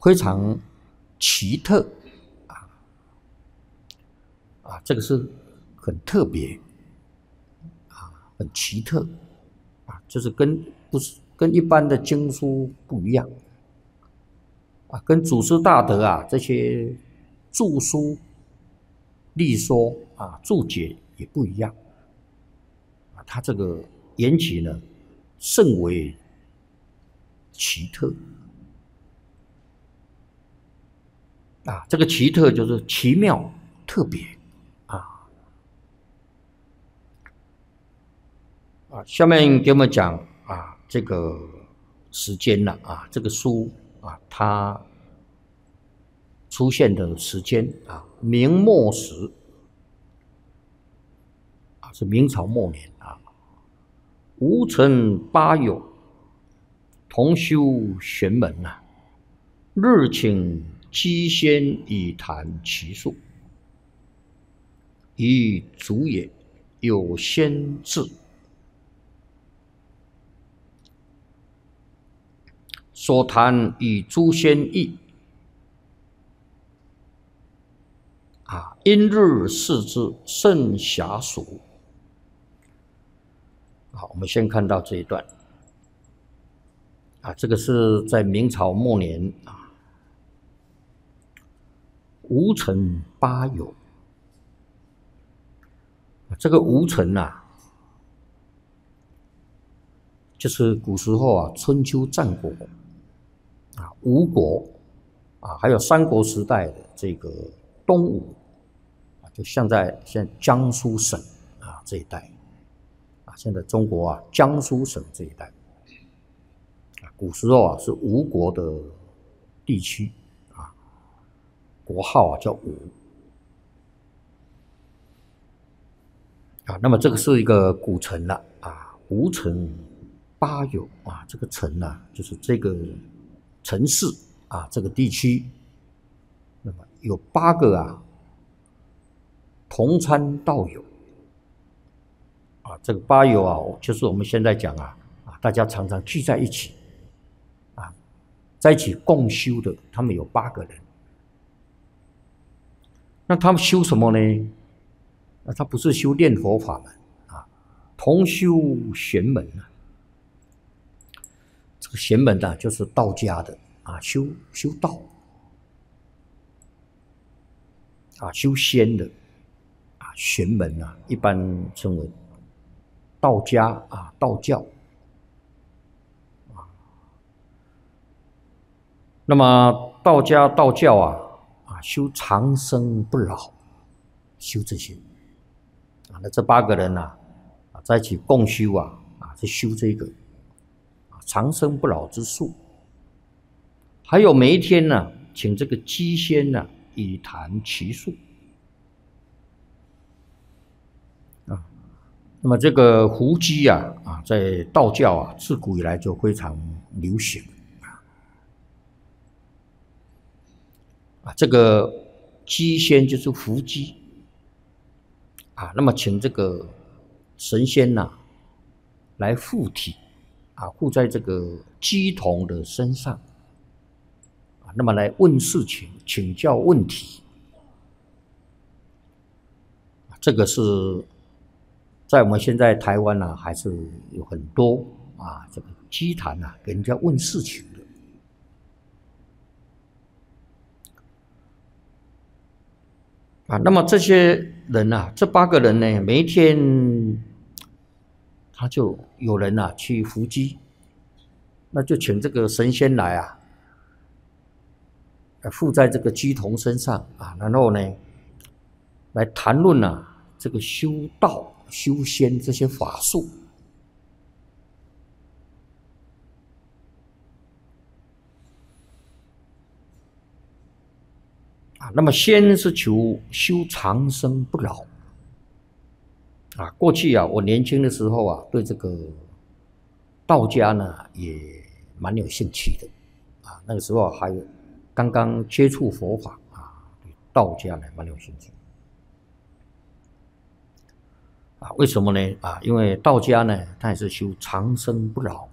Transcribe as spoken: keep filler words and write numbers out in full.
非常奇特啊啊，这个是很特别啊，很奇特啊，就是跟不是跟一般的经书不一样啊，跟祖师大德啊这些著书立说啊注解也不一样啊，它这个缘起呢甚为奇特。啊，这个奇特就是奇妙、特别啊啊！下面给我们讲啊，这个时间了啊，这个书啊，它出现的时间啊，明末时啊，是明朝末年啊，吴承八友同修玄门呐、啊，日请机仙以谈其数，以主也有先志，所谈以诸仙意啊，因日视之甚暇俗。好，我们先看到这一段啊，这个是在明朝末年啊。吴承八友，这个吴承啊，就是古时候啊，春秋战国啊，吴国啊，还有三国时代的这个东吴啊，就像在现在江苏省啊这一带啊，现在中国啊江苏省这一带啊，古时候啊是吴国的地区。国号啊叫吴啊，那么这个是一个古城了啊，吴承八友啊，这个城呢、啊、就是这个城市啊，这个地区，那么有八个啊同参道友啊，这个八友啊，就是我们现在讲啊啊，大家常常聚在一起啊，在一起共修的，他们有八个人。那他们修什么呢？那他不是修念佛法门啊，同修玄门啊。这个玄门呢，就是道家的啊，修修道啊，修仙的啊，玄门啊，一般称为道家啊，道教啊。那么道家道教啊。修长生不老，修这些啊，那这八个人呐、啊，在一起共修啊，啊，是修这个啊长生不老之术。还有每一天呢、啊，请这个机仙呢、啊，以谈其术啊。那么这个胡姬啊，啊，在道教啊，自古以来就非常流行。啊，这个机仙就是伏击啊，那么请这个神仙呐、啊、来附体啊，附在这个鸡童的身上啊，那么来问事情、请教问题。这个是在我们现在台湾呢、啊，还是有很多啊，这个鸡坛呐、啊，给人家问事情。啊，那么这些人呐、啊，这八个人呢，每一天他就有人呐、啊、去伏击，那就请这个神仙来啊，附在这个鸡童身上啊，然后呢，来谈论啊这个修道、修仙这些法术。啊，那么先是求修长生不老啊。过去啊，我年轻的时候啊，对这个道家呢也蛮有兴趣的啊。那个时候还有刚刚接触佛法啊，对道家呢蛮有兴趣啊。为什么呢？啊，因为道家呢，它也是修长生不老